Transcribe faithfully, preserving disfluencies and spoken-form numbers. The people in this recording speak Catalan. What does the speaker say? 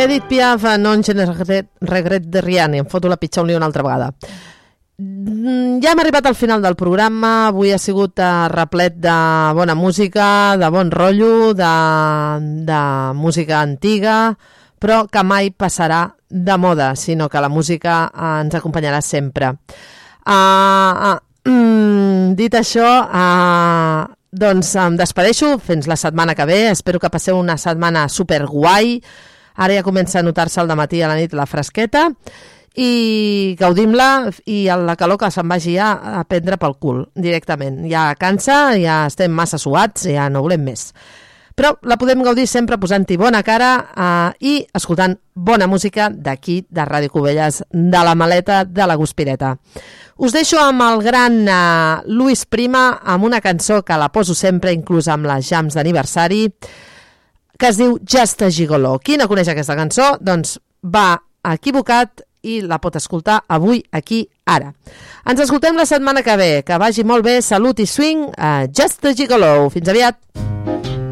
Edith Piaf, non je ne regret, regret de rien, i em foto la pitxa un lío una altra vegada. Ja hem arribat al final del programa. Avui ha sigut uh, replet de bona música, de bon rotllo, de, de música antiga, però que mai passarà de moda, sinó que la música uh, ens acompanyarà sempre. Uh, uh, mm, dit això, uh, doncs em despedeixo fins la setmana que ve. Espero que passeu una setmana superguai. Ara ja comença a notar-se al dematí a la nit la fresqueta i gaudim-la, i la calor que se'n vagi ja a prendre pel cul directament. Ja cansa, ja estem massa suats, ja no volem més. Però la podem gaudir sempre posant-hi bona cara eh, i escoltant bona música d'aquí, de Ràdio Cubelles, de la maleta de la Guspireta. Us deixo amb el gran eh, Luis Prima, amb una cançó que la poso sempre, inclús amb les jams d'aniversari, que es diu Just a Gigolo. Qui no coneix aquesta cançó, doncs va equivocat i la pot escoltar avui, aquí, ara. Ens escoltem la setmana que ve. Que vagi molt bé, salut i swing a Just a Gigolo. Fins aviat!